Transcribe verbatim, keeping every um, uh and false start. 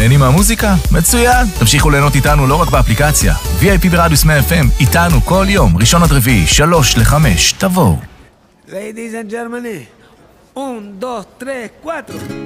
נהנים מהמוזיקה? מצוין! תמשיכו ליהנות איתנו לא רק באפליקציה. וי איי פי ברדיוס מאה אף אם, איתנו כל יום, ראשון עד רביעי, שלוש לחמש, תבואו. Ladies and gentlemen, un, dos, tres, cuatro.